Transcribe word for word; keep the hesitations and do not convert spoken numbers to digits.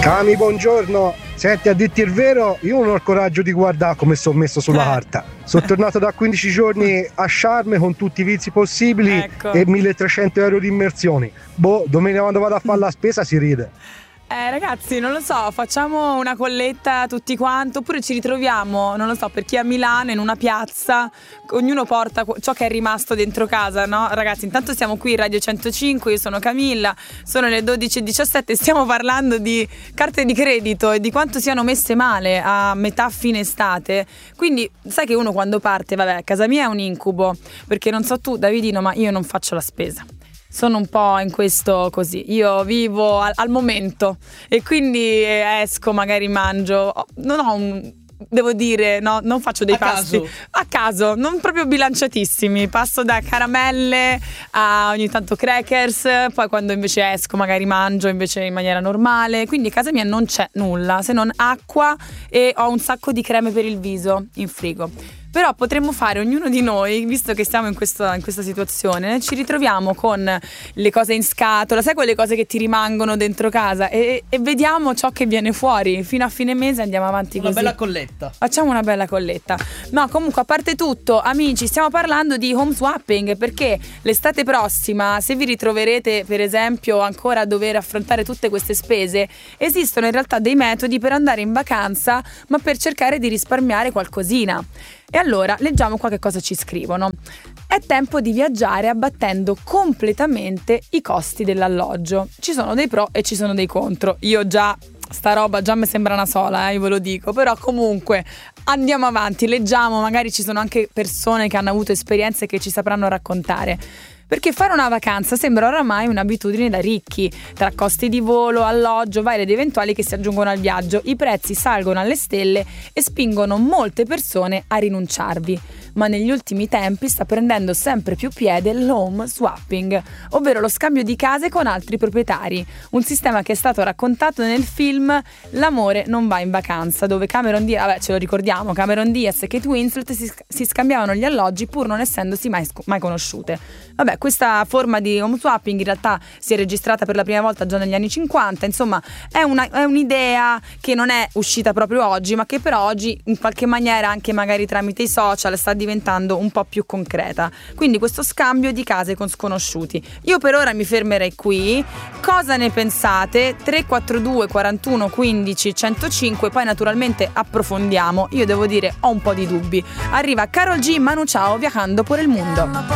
Cami, buongiorno. Senti, a dirti il vero, io non ho il coraggio di guardare come sono messo sulla carta. Sono tornato da quindici giorni a Sharm con tutti i vizi possibili, ecco, e milletrecento euro di immersioni. Boh, domenica quando vado a fare la spesa si ride. Eh ragazzi, non lo so, facciamo una colletta tutti quanti, oppure ci ritroviamo, non lo so, per chi è a Milano, in una piazza, ognuno porta ciò che è rimasto dentro casa, no? Ragazzi, intanto siamo qui in Radio centocinque, io sono Camilla, sono le dodici e diciassette, stiamo parlando di carte di credito e di quanto siano messe male a metà fine estate. Quindi sai che uno quando parte, vabbè, casa mia è un incubo, perché non so tu Davidino, ma io non faccio la spesa. Sono un po' in questo così, io vivo al, al momento e quindi esco, magari mangio, non ho un, devo dire, no, non faccio dei a pasti caso. a caso, non proprio bilanciatissimi, passo da caramelle a ogni tanto crackers, poi quando invece esco magari mangio invece in maniera normale, quindi a casa mia non c'è nulla se non acqua e ho un sacco di creme per il viso in frigo. Però potremmo fare ognuno di noi, visto che siamo in questa, in questa situazione, ci ritroviamo con le cose in scatola, sai quelle cose che ti rimangono dentro casa, e, e vediamo ciò che viene fuori. Fino a fine mese andiamo avanti una così. Una bella colletta. Facciamo una bella colletta. No, comunque, a parte tutto, amici, stiamo parlando di home swapping, perché l'estate prossima, se vi ritroverete per esempio ancora a dover affrontare tutte queste spese, esistono in realtà dei metodi per andare in vacanza, ma per cercare di risparmiare qualcosina. E allora leggiamo qua che cosa ci scrivono. È tempo di viaggiare abbattendo completamente i costi dell'alloggio. Ci sono dei pro e ci sono dei contro. Io già, sta roba già mi sembra una sola, eh, io ve lo dico. Però comunque andiamo avanti, leggiamo, magari ci sono anche persone che hanno avuto esperienze che ci sapranno raccontare. Perché fare una vacanza sembra oramai un'abitudine da ricchi, tra costi di volo, alloggio, vari ed eventuali che si aggiungono al viaggio, i prezzi salgono alle stelle e spingono molte persone a rinunciarvi. Ma negli ultimi tempi sta prendendo sempre più piede l'home swapping, ovvero lo scambio di case con altri proprietari, un sistema che è stato raccontato nel film L'amore non va in vacanza, dove Cameron Diaz, vabbè ce lo ricordiamo, Cameron Diaz e Kate Winslet si, si scambiavano gli alloggi pur non essendosi mai, mai conosciute. Vabbè, questa forma di home swapping in realtà si è registrata per la prima volta già negli anni cinquanta, insomma è, una, è un'idea che non è uscita proprio oggi, ma che però oggi in qualche maniera anche magari tramite i social sta diventando un po' più concreta. Quindi questo scambio di case con sconosciuti. Io per ora mi fermerei qui. Cosa ne pensate? tre quattro due quarantuno quindici centocinque, poi naturalmente approfondiamo. Io devo dire ho un po' di dubbi. Arriva Karol G, Manu Chao, Viajando por el Mundo.